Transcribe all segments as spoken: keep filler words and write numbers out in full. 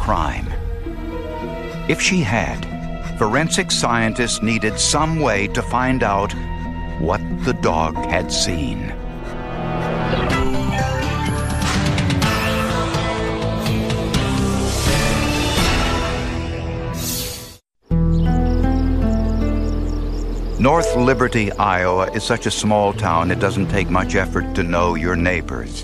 crime. If she had, forensic scientists needed some way to find out what the dog had seen. North Liberty, Iowa is such a small town it doesn't take much effort to know your neighbors.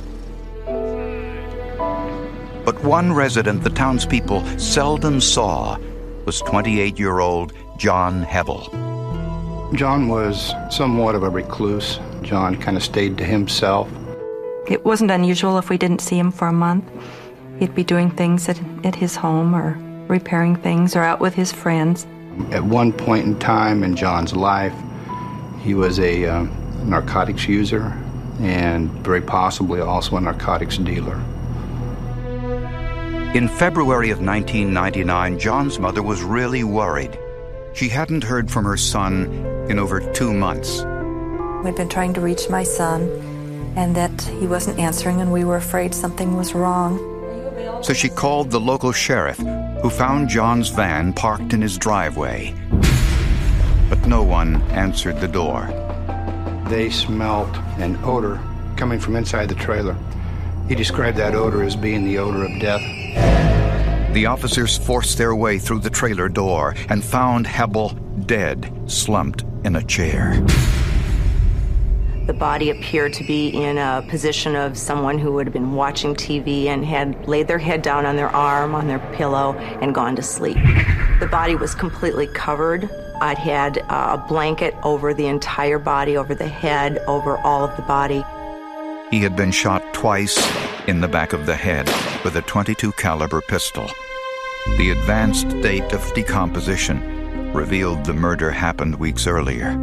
But one resident the townspeople seldom saw was twenty-eight-year-old John Hebel. John was somewhat of a recluse. John kind of stayed to himself. It wasn't unusual if we didn't see him for a month. He'd be doing things at, at his home or repairing things or out with his friends. At one point in time in John's life, he was a uh, narcotics user and very possibly also a narcotics dealer. In February of nineteen ninety-nine, John's mother was really worried. She hadn't heard from her son in over two months. We'd been trying to reach my son, and that he wasn't answering, and we were afraid something was wrong. So she called the local sheriff, who found John's van parked in his driveway. But no one answered the door. They smelt an odor coming from inside the trailer. He described that odor as being the odor of death. The officers forced their way through the trailer door and found Hebel dead, slumped in a chair. The body appeared to be in a position of someone who would have been watching T V and had laid their head down on their arm, on their pillow, and gone to sleep. The body was completely covered. I'd had uh, a blanket over the entire body, over the head, over all of the body. He had been shot twice in the back of the head with a twenty-two caliber pistol. The advanced date of decomposition revealed the murder happened weeks earlier.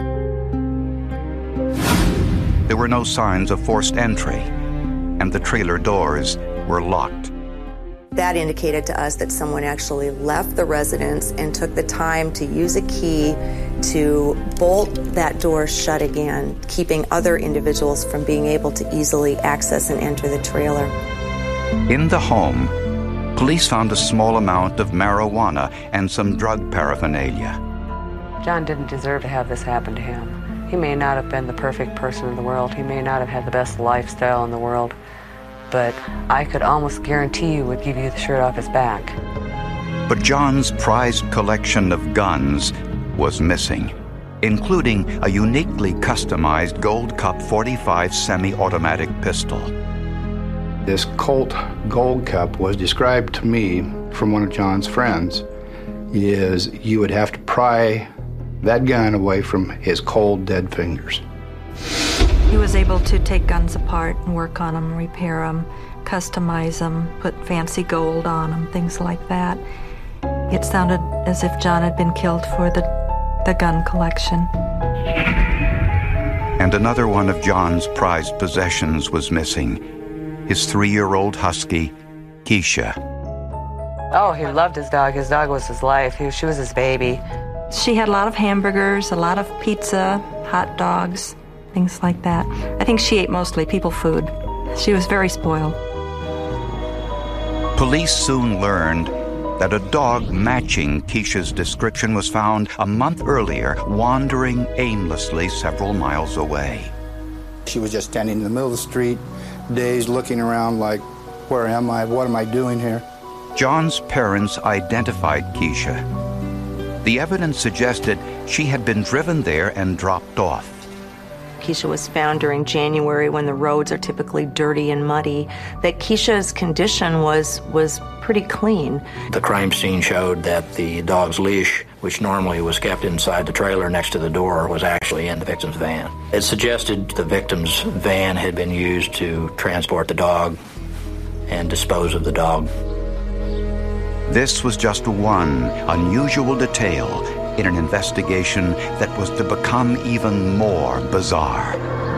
There were no signs of forced entry, and the trailer doors were locked. That indicated to us that someone actually left the residence and took the time to use a key to bolt that door shut again, keeping other individuals from being able to easily access and enter the trailer. In the home, police found a small amount of marijuana and some drug paraphernalia. John didn't deserve to have this happen to him. He may not have been the perfect person in the world. He may not have had the best lifestyle in the world. But I could almost guarantee you would give you the shirt off his back. But John's prized collection of guns was missing, including a uniquely customized Gold Cup forty-five semi-automatic pistol. This Colt Gold Cup was described to me from one of John's friends, is you would have to pry that gun away from his cold, dead fingers. He was able to take guns apart and work on them, repair them, customize them, put fancy gold on them, things like that. It sounded as if John had been killed for the, the gun collection. And another one of John's prized possessions was missing, his three-year-old husky, Keisha. Oh, he loved his dog. His dog was his life. He, she was his baby. She had a lot of hamburgers, a lot of pizza, hot dogs, things like that. I think she ate mostly people food. She was very spoiled. Police soon learned that a dog matching Keisha's description was found a month earlier, wandering aimlessly several miles away. She was just standing in the middle of the street, dazed, looking around like, where am I? What am I doing here? John's parents identified Keisha. The evidence suggested she had been driven there and dropped off. Keisha was found during January when the roads are typically dirty and muddy. That Keisha's condition was was pretty clean. The crime scene showed that the dog's leash, which normally was kept inside the trailer next to the door, was actually in the victim's van. It suggested the victim's van had been used to transport the dog and dispose of the dog. This was just one unusual detail in an investigation that was to become even more bizarre.